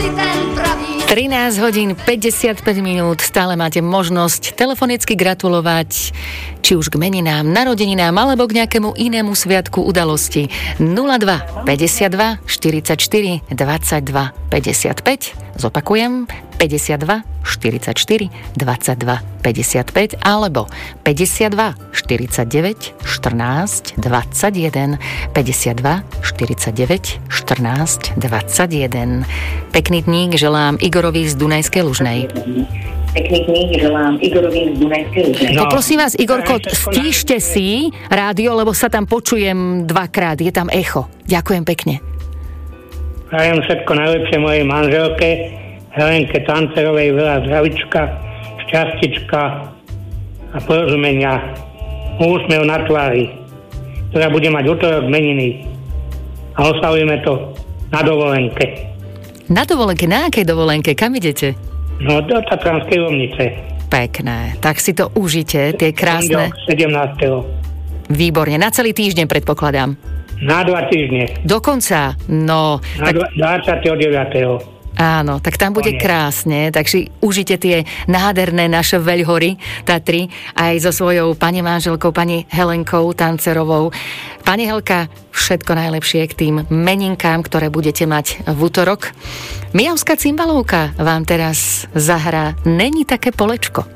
13 hodín 55 minút, stále máte možnosť telefonicky gratulovať či už k meninám, narodeninám alebo k nejakému inému sviatku udalosti. 02 52 44 22 55, zopakujem 52 44 22 55 alebo 52 49 14 21 52 49 14 21. Pekný dník želám Igorovi z Dunajskej Lužnej. Poprosím vás, Igorko, stíšte si rádio, lebo sa tam počujem dvakrát, je tam echo. Ďakujem pekne. Prajem všetko najlepšie mojej manželke Helenke Tancerovej, veľa zdravička, šťastička a porozumenia, úsmev na tvári, ktorá bude mať utorok meniny a oslavujeme to na dovolenke. Na dovolenke? Na akej dovolenke? Kam idete? No, do Tatranskej Lomnice. Pekné. Tak si to užite, tie krásne. 17. Výborne. Na celý týždeň predpokladám. Na 2 týždne. Dokonca? No. Na 29. Áno, tak tam bude krásne, takže užite tie nádherné naše veľhory Tatry aj so svojou pani manželkou, pani Helenkou Tancerovou. Pani Helka, všetko najlepšie k tým meninkám, ktoré budete mať v utorok. Mijavská cymbalovka vám teraz zahrá Není také polečko.